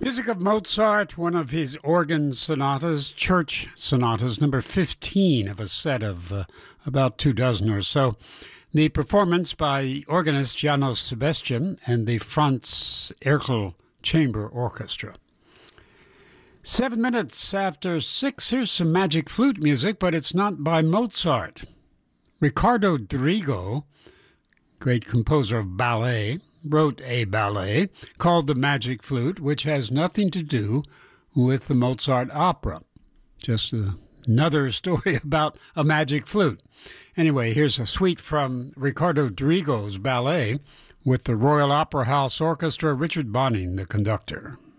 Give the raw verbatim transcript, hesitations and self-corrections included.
Music of Mozart, one of his organ sonatas, church sonatas, number fifteen of a set of uh, about two dozen or so. The performance by organist Janos Sebastian and the Franz Erkel Chamber Orchestra. Seven minutes after six, here's some magic flute music, but it's not by Mozart. Ricardo Drigo, great composer of ballet, wrote a ballet called The Magic Flute, which has nothing to do with the Mozart opera. Just a, another story about a magic flute. Anyway, here's a suite from Ricardo Drigo's ballet with the Royal Opera House Orchestra, Richard Bonning, the conductor.